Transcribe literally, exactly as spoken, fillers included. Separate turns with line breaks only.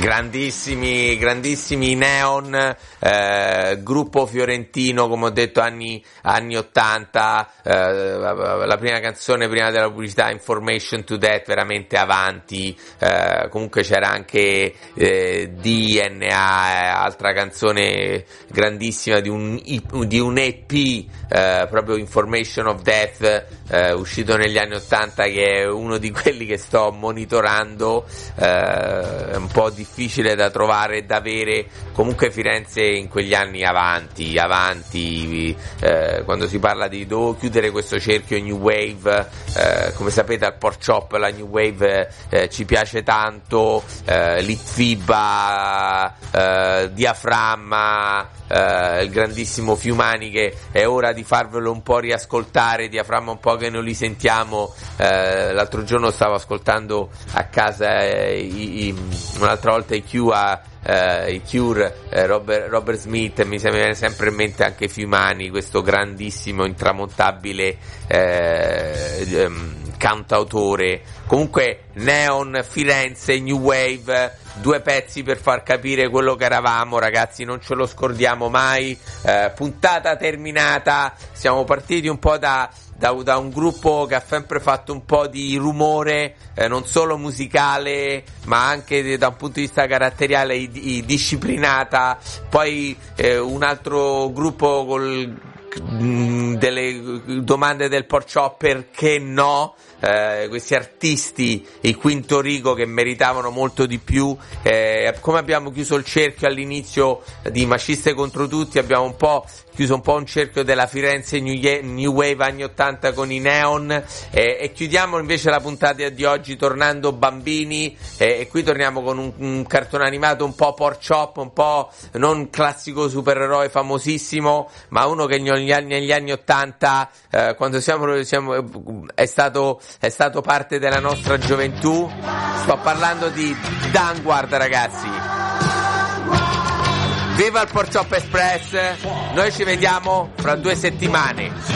Grandissimi, grandissimi Neon, eh, gruppo fiorentino, come ho detto, anni, anni ottanta, eh, la prima canzone prima della pubblicità, Information to Death, veramente avanti, eh, comunque c'era anche eh, D N A, altra canzone grandissima di un, di un E P, eh, proprio Information of Death, eh, uscito negli anni ottanta, che è uno di quelli che sto monitorando, eh, è un po' difficile da trovare e da avere. Comunque Firenze in quegli anni avanti, avanti, eh, quando si parla di devo chiudere questo cerchio New Wave, eh, come sapete al Pork Chop la New Wave eh, ci piace tanto, eh, Litfiba, eh, Diaframma, eh, il grandissimo Fiumani, che è ora di farvelo un po' riascoltare. Diaframma un po' che non li sentiamo, eh, l'altro giorno stavo ascoltando a casa eh, i, i, un'altra volta i Q a Uh, i Cure, uh, Robert, Robert Smith, mi viene sempre in mente anche Fiumani, questo grandissimo, intramontabile uh, um, cantautore. Comunque Neon, Firenze, New Wave, due pezzi per far capire quello che eravamo, ragazzi, non ce lo scordiamo mai. Uh, puntata terminata, siamo partiti un po' da Da, da un gruppo che ha sempre fatto un po' di rumore, eh, non solo musicale ma anche da un punto di vista caratteriale, i, i, disciplinata, poi eh, un altro gruppo col mh, delle domande del Pork Chop, perché no, eh, questi artisti, il Quinto Rico, che meritavano molto di più. Eh, come abbiamo chiuso il cerchio all'inizio di Maciste contro tutti, abbiamo un po' chiuso un po' un cerchio della Firenze New, Ye- New Wave anni ottanta con i Neon, eh, e chiudiamo invece la puntata di oggi tornando bambini, eh, e qui torniamo con un, un cartone animato un po' Pork Chop, un po' non classico supereroe famosissimo, ma uno che negli anni, negli anni ottanta, eh, quando siamo, siamo è stato è stato parte della nostra gioventù. Sto parlando di Vanguard, ragazzi. Viva il Pork Chop Express, noi ci vediamo fra due settimane.